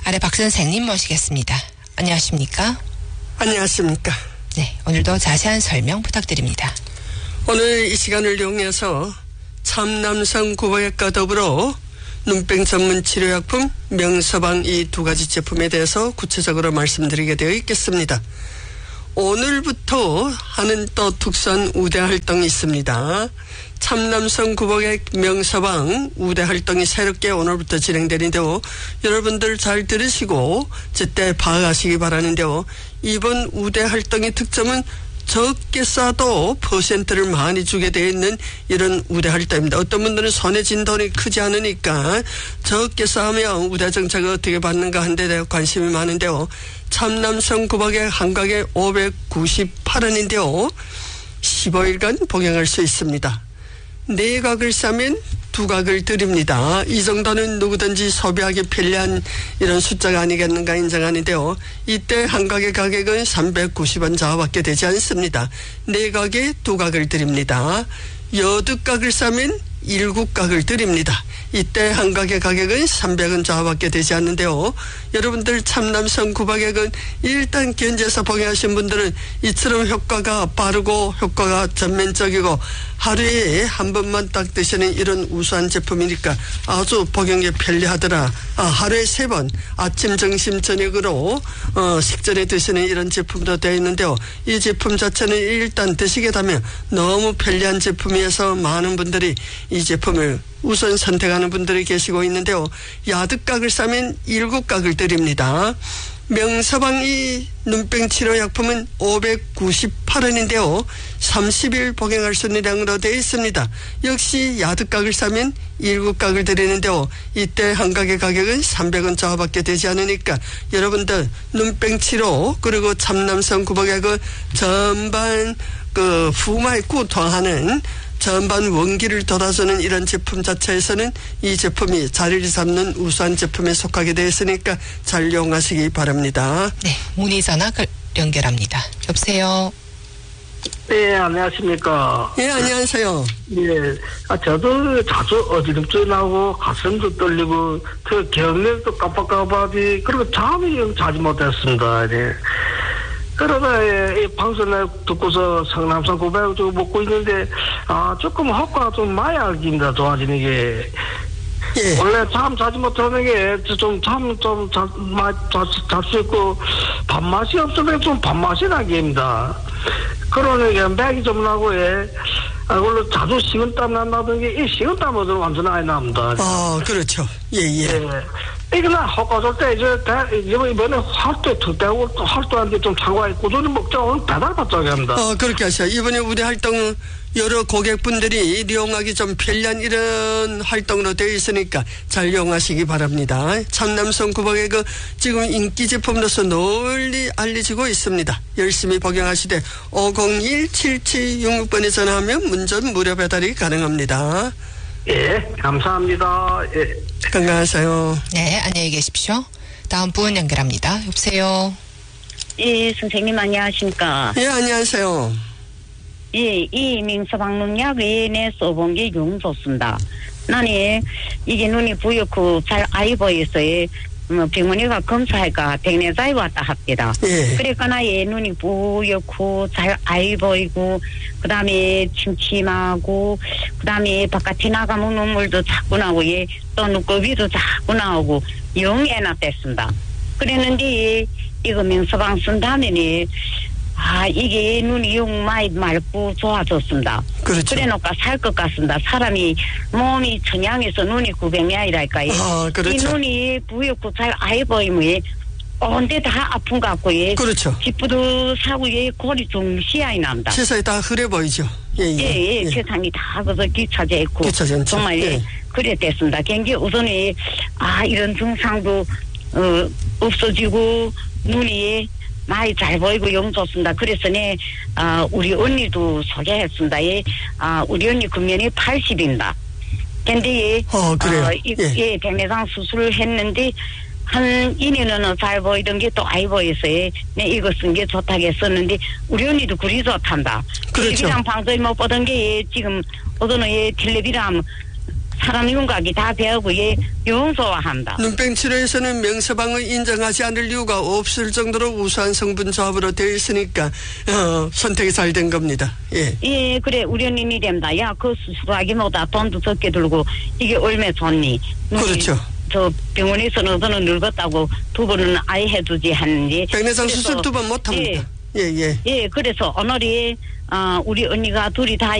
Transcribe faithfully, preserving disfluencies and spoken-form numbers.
아래 박 선생님 모시겠습니다. 안녕하십니까? 안녕하십니까? 네, 오늘도 자세한 설명 부탁드립니다. 오늘 이 시간을 이용해서 참남성 구보약과 더불어 눈병 전문 치료약품 명서방 이 두 가지 제품에 대해서 구체적으로 말씀드리게 되어 있겠습니다. 오늘부터 하는 또 특수한 우대 활동이 있습니다. 참남성 구보약 명서방 우대 활동이 새롭게 오늘부터 진행되는데요. 여러분들 잘 들으시고 제때 파악하시기 바라는데요. 이번 우대 활동의 특점은 적게 싸도 퍼센트를 많이 주게 되어 있는 이런 우대 활동입니다. 어떤 분들은 손에 쥔 돈이 크지 않으니까 적게 싸면 우대 정책을 어떻게 받는가 하는 데 대해 관심이 많은데요. 참남성 구보약 한 가게 오백구십팔 원인데요. 십오 일간 복용할 수 있습니다. 네 각을 싸면 두 각을 드립니다. 이 정도는 누구든지 소비하기 편리한 이런 숫자가 아니겠는가 인정하는데요. 이때 한 각의 가격은 삼백구십 원 자하밖에 되지 않습니다. 네 각에 두 각을 드립니다. 여덟 각을 싸면 일곱 각을 드립니다. 이때 한 각의 가격은 삼백 원 자하밖에 되지 않는데요. 여러분들 참남성 구보약은 일단 견제해서 복용하신 분들은 이처럼 효과가 빠르고 효과가 전면적이고 하루에 한 번만 딱 드시는 이런 우수한 제품이니까 아주 복용에 편리하더라. 아, 하루에 세 번 아침, 점심, 저녁으로 어, 식전에 드시는 이런 제품도 되어 있는데요. 이 제품 자체는 일단 드시게 되면 너무 편리한 제품이어서 많은 분들이 이 제품을 우선 선택하는 분들이 계시고 있는데요. 여덟 각을 싸면 일곱 각을 드립니다. 명서방 이 눈병 치료 약품은 오백구십팔 원인데요. 삼십 일 복용할 수 있는 양으로 되어 있습니다. 역시 여덟 각을 싸면 일곱 각을 드리는데요. 이때 한 각의 가격은 삼백 원 자하밖에 되지 않으니까 여러분들 눈병 치료 그리고 참남성 구보약을 전반 그 후마에 구토하는 전반 원기를 돌아서는 이런 제품 자체에서는 이 제품이 자리를 잡는 우수한 제품에 속하게 되어 있으니까 잘 이용하시기 바랍니다. 네, 문의 전화 연결합니다. 여보세요. 네, 안녕하십니까. 예, 안녕하세요. 예, 아, 저도 자주 어지럽증 나고 가슴도 떨리고 그 경력도 깜빡깜빡이 그리고 잠이 영 자지 못했습니다. 예. 그러다 이 방송을 듣고서 성남성 구보약 좀 먹고 있는데 아 조금 효과가 좀 마약입니다. 좋아지는 게. 예. 원래 잠 자지 못하는 게 좀 잠 좀 잘 수 있고 밥맛이 없으면 좀 밥맛이 나게 합니다. 그러니까 맥이 좀 나고 예. 아, 물론 자주 식은땀 난다는 게 이 식은땀은 완전 아예 납니다. 아, 그렇죠. 예, 예. 예. 이게 나 효과 줄 때 이제 이번에 활도 들때고 또 활도하는데 좀 참고해 꾸준히 먹자 오늘 배달 받자게 합니다. 어, 그렇게 하셔요. 이번에 우리 활동 여러 고객분들이 이용하기 좀 편리한 이런 활동으로 되어 있으니까 잘 이용하시기 바랍니다. 참남성 구보약 그 지금 인기 제품으로서 널리 알려지고 있습니다. 열심히 복용하시되 오공일 칠칠육육 번에 전화하면 문전 무료 배달이 가능합니다. 예, 감사합니다. 예. 건강하세요. 네, 안녕히 계십시오. 다음 분 연결합니다. 여보세요. 예, 선생님 안녕하십니까. 예, 안녕하세요. 예, 이 명서방농약 외에 써본 게 용 좋습니다. 나는 이게 눈이 부옇고 잘 아이 보여서요. 뭐 병원에 가 검사할까 백내장이 왔다 합니다. 예. 그러니까 나의 눈이 부옇고 잘 아이 보이고 그다음에 침침하고 그다음에 바깥에 나가면 눈물도 자꾸 나오고 예, 또 눈곱이도 자꾸 나오고 영 애나 됐습니다. 그랬는데 이거 명서방 쓴 다음에는 아 이게 눈이 영 많이 맑고 좋아졌습니다. 그렇죠. 그래놓고 살 것 같습니다. 사람이 몸이 청양해서 눈이 구병이 아니랄까요. 아, 그렇죠. 이 눈이 부옇고 잘 아이 보이면 온데 다 아픈 것 같고 예. 그렇죠. 기쁘듯하고 예 골이 좀 시야이 납니다. 세상이 다 흐려 보이죠. 예, 예. 예, 예, 예. 세상이 다 그래서 귀차져 있고 귀차져 있죠. 정말 예. 예. 그래 됐습니다. 경기 우선에 아 이런 증상도 어, 없어지고 눈이 많이 잘 보이고 영 좋습니다. 그래서 네, 아, 우리 언니도 소개했습니다. 예, 아, 우리 언니 금년이 팔십입니다. 근데 예, 어, 그래요. 어, 이, 예. 예, 백내장 수술을 했는데 한 이 년은 잘 보이던 게 또 아이 보여서요. 네, 이거 쓴 게 좋다고 했었는데 우리 언니도 그리 좋단다. 그렇죠. 텔레비랑 방송에 못 보던 게 예, 지금 어떤 예, 텔레비랑 사람 윤곽이 다 배우고 예 용서합니다. 눈병 치료에서는 명서방을 인정하지 않을 이유가 없을 정도로 우수한 성분 조합으로 되어 있으니까 어, 선택이 잘 된 겁니다. 예. 예, 그래 우리 언니이 됩니다. 야, 그 수술하기보다 돈도 적게 들고 이게 얼마 좋니? 그렇죠. 저 병원에서는 저는 늙었다고 두 번은 아예 해주지 하는지. 백내장 수술 두 번 못합니다. 예, 예. 예, 그래서 오늘이 어, 우리 언니가 둘이 다